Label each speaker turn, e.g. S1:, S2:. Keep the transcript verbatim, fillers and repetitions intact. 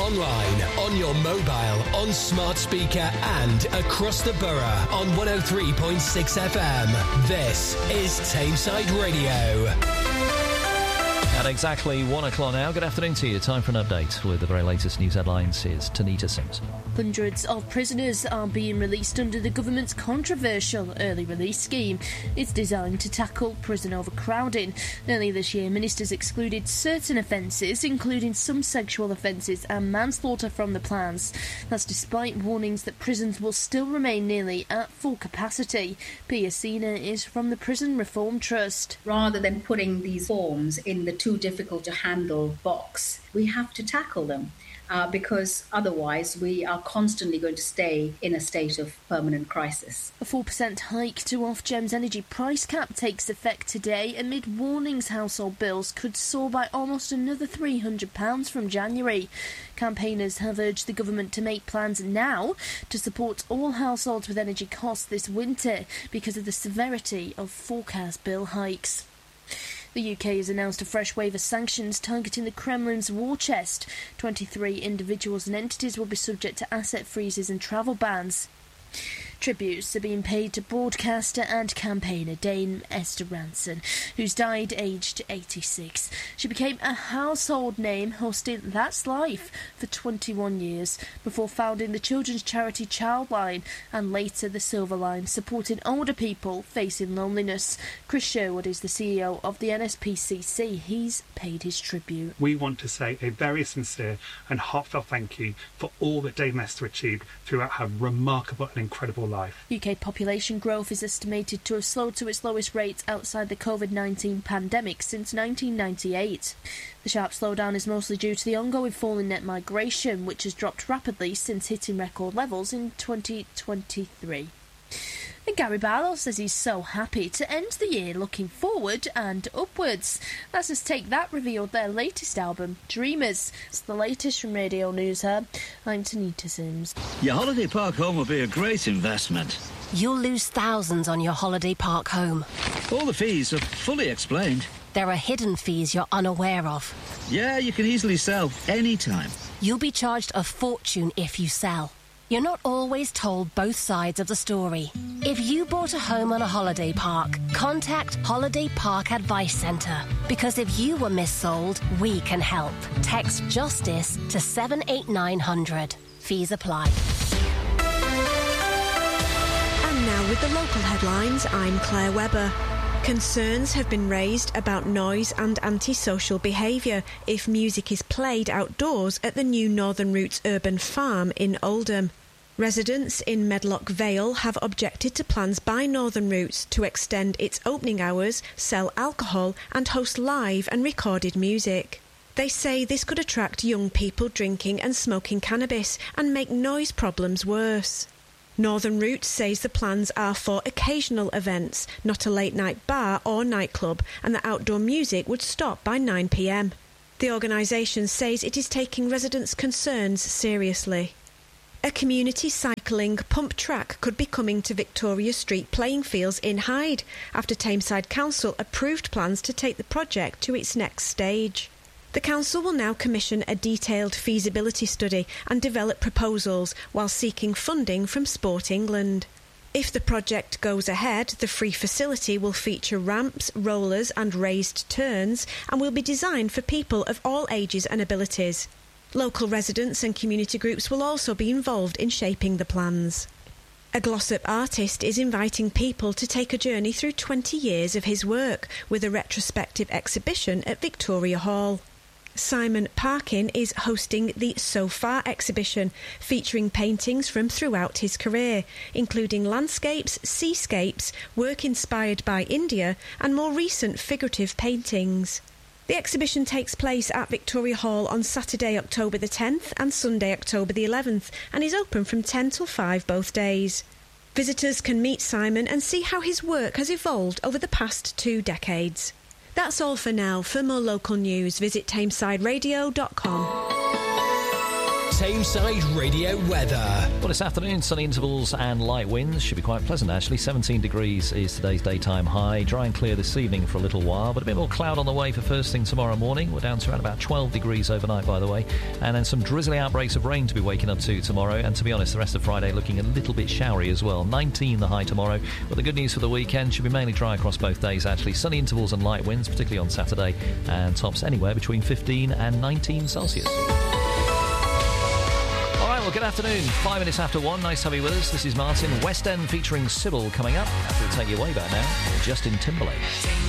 S1: online, on your mobile, on smart speaker and across the borough on one oh three point six F M. This is Tameside Radio.
S2: At exactly one o'clock now, good afternoon to you. Time for an update with the very latest news headlines. Here's Tanita Sims.
S3: Hundreds of prisoners are being released under the government's controversial early release scheme. It's designed to tackle prison overcrowding. Earlier this year, ministers excluded certain offences, including some sexual offences and manslaughter from the plans. That's despite warnings that prisons will still remain nearly at full capacity. Pia Sina is from the Prison Reform Trust.
S4: Rather than putting these forms in the too difficult to handle box, we have to tackle them. Uh, because otherwise we are constantly going to stay in a state of permanent crisis.
S3: A four percent hike to Ofgem's energy price cap takes effect today amid warnings household bills could soar by almost another three hundred pounds from January. Campaigners have urged the government to make plans now to support all households with energy costs this winter because of the severity of forecast bill hikes. The U K has announced a fresh wave of sanctions targeting the Kremlin's war chest. twenty-three individuals and entities will be subject to asset freezes and travel bans. Tributes are being paid to broadcaster and campaigner Dame Esther Rantzen, who's died aged eighty-six. She became a household name hosting That's Life for twenty-one years before founding the children's charity Childline and later the Silver Line, supporting older people facing loneliness. Chris Sherwood is the C E O of the N S P C C. He's paid his tribute.
S5: We want to say a very sincere and heartfelt thank you for all that Dame Esther achieved throughout her remarkable and incredible life.
S3: U K population growth is estimated to have slowed to its lowest rate outside the covid nineteen pandemic since nineteen ninety-eight. The sharp slowdown is mostly due to the ongoing fall in net migration, which has dropped rapidly since hitting record levels in twenty twenty-three. And Gary Barlow says he's so happy to end the year looking forward and upwards. Let's Us Take That revealed their latest album, Dreamers. It's the latest from Radio News Hub. I'm Tanita Sims.
S6: Your holiday park home will be a great investment.
S7: You'll lose thousands on your holiday park home.
S6: All the fees are fully explained.
S7: There are hidden fees you're unaware of.
S6: Yeah, you can easily sell anytime.
S7: You'll be charged a fortune if you sell. You're not always told both sides of the story. If you bought a home on a holiday park, contact Holiday Park Advice Centre. Because if you were missold, we can help. Text JUSTICE to seven eight nine hundred. Fees apply.
S8: And now with the local headlines, I'm Claire Webber. Concerns have been raised about noise and antisocial behaviour if music is played outdoors at the new Northern Roots Urban Farm in Oldham. Residents in Medlock Vale have objected to plans by Northern Roots to extend its opening hours, sell alcohol and host live and recorded music. They say this could attract young people drinking and smoking cannabis and make noise problems worse. Northern Roots says the plans are for occasional events, not a late-night bar or nightclub, and the outdoor music would stop by nine p m. The organisation says it is taking residents' concerns seriously. A community cycling pump track could be coming to Victoria Street playing fields in Hyde after Tameside Council approved plans to take the project to its next stage. The council will now commission a detailed feasibility study and develop proposals while seeking funding from Sport England. If the project goes ahead, the free facility will feature ramps, rollers and raised turns and will be designed for people of all ages and abilities. Local residents and community groups will also be involved in shaping the plans. A Glossop artist is inviting people to take a journey through twenty years of his work with a retrospective exhibition at Victoria Hall. Simon Parkin is hosting the So Far exhibition, featuring paintings from throughout his career, including landscapes, seascapes, work inspired by India, and more recent figurative paintings. The exhibition takes place at Victoria Hall on Saturday, October the tenth and Sunday, October the eleventh, and is open from ten till five both days. Visitors can meet Simon and see how his work has evolved over the past two decades. That's all for now. For more local news, visit tameside radio dot com.
S1: Tameside Radio weather.
S2: Well, this afternoon, sunny intervals and light winds. Should be quite pleasant, actually. seventeen degrees is today's daytime high. Dry and clear this evening for a little while, but a bit more cloud on the way for first thing tomorrow morning. We're down to around about twelve degrees overnight, by the way. And then some drizzly outbreaks of rain to be waking up to tomorrow. And to be honest, the rest of Friday looking a little bit showery as well. nineteen the high tomorrow. But the good news for the weekend should be mainly dry across both days, actually. Sunny intervals and light winds, particularly on Saturday. And tops anywhere between fifteen and nineteen Celsius. Well, good afternoon. Five minutes after one. Nice to have you with us. This is Martin. West End featuring Sybil coming up. After we'll take you way back now. Justin Timberlake.